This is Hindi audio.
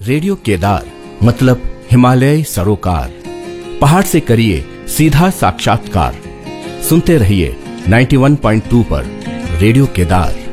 रेडियो केदार मतलब हिमालय सरोकार। पहाड़ से करिए सीधा साक्षात्कार। सुनते रहिए 91.2 पर रेडियो केदार।